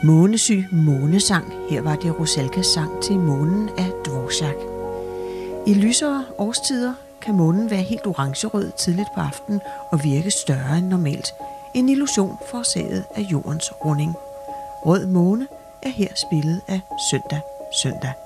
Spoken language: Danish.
Månesyg månesang. Her var det Rusalkas sang til månen af Dvorak. I lysere årstider kan månen være helt orangerød tidligt på aftenen og virke større end normalt. En illusion forårsaget af jordens runding. Rød måne er her spillet af Søndag.